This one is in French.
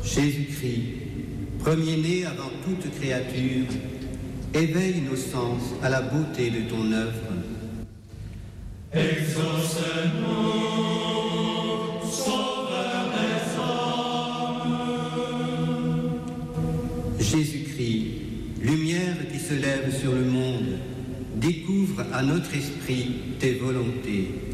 Jésus-Christ, premier-né avant toute créature, éveille nos sens à la beauté de ton œuvre. Exauce-nous, Sauveur des hommes. Jésus-Christ, lumière qui se lève sur le monde, découvre à notre esprit tes volontés.